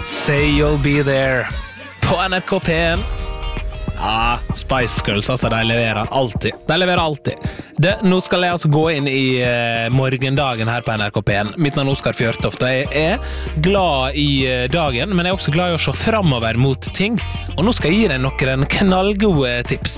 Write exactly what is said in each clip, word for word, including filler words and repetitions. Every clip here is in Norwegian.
Say You'll Be There på N R K P en. Ja, Spice Girls, altså, de leverer alltid. De leverer alltid. Det, nå skal jeg altså gå inn i uh, morgendagen her på N R K P en. Mitt navn er Oskar Fjørtoft, og jeg er glad i uh, dagen, men jeg er også glad i å se fremover mot ting. Og nå skal jeg gi deg noen knallgode tips.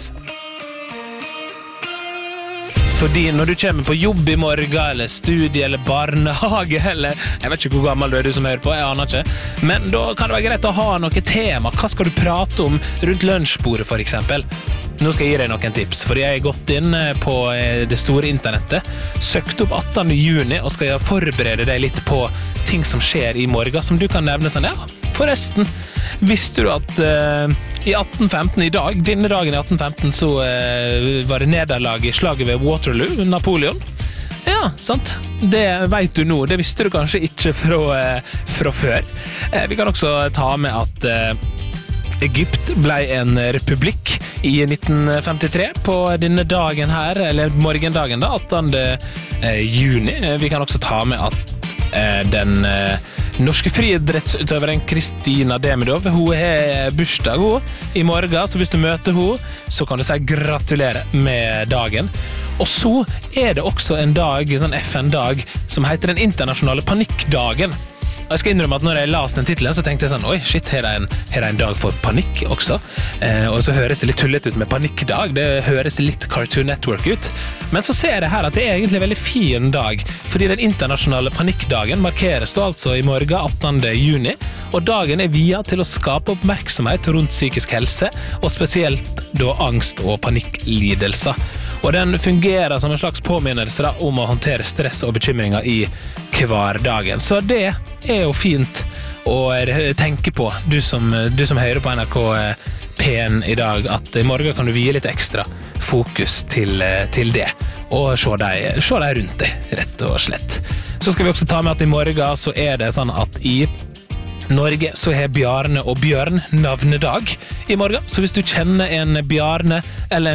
Fordi når du kommer på jobb i morgen, eller studie, eller barnehage, eller jeg vet ikke hvor gammel du er, du som hører på, jeg aner ikke, men da kan det være greit å ha noe tema. Hva skal du prate om rundt lunsjbordet, for eksempel? Nå skal jeg gi deg noen tips, fordi jeg har gått inn på det store internettet, søkt opp attende juni, og skal forberede deg litt på ting som skjer i morgen, som du kan nevne sånn, ja, forresten, visste du at uh, i atten femten i dag, denne dagen i atten femten, så uh, var det nederlag i slaget ved Waterloo, Napoleon? Ja, sant. Det vet du nå, det visste du kanskje ikke fra, uh, fra før. Uh, vi kan også ta med at uh, Egypt ble en republikk i nitten femtitre på denne dagen her, eller morgendagen da, attende juni. Vi kan også ta med at uh, den... Uh, norske friidrettsutøveren Kristina Demidov, hun har bursdag hun, i morgen, så hvis du møter hun, så kan du si gratulerer med dagen. Og så er det også en dag, en sånn F N-dag, som heter den internasjonale panikkdagen. Og jeg skal innrømme at når jeg las den titelen, så tenkte jeg sånn, oi, shit, her er en, her er en dag for panikk også. Eh, og så høres det litt tullet ut med panikkdag, det høres litt Cartoon Network ut. Men så ser jeg her at det er egentlig en veldig fin dag, fordi den internasjonale panikkdagen markeres da altså i morgen, attende juni, og dagen er via til å skape oppmerksomhet rundt psykisk helse, og spesielt da angst og panikklidelser. Og den fungerer som en slags påminnelse da, om å håndtere stress og bekymringer i hverdagen. Så det er jo fint å tenke på, du som, du som hører på N R K P en i dag, at i morgen kan du vie litt ekstra fokus til, til det, og se deg, se deg rundt deg, rett og slett. Så skal vi også ta med at i morgen så er det sånn at i Norge så har Bjarne og Bjørn navnedag i morgen, så hvis du kjenner en Bjarne eller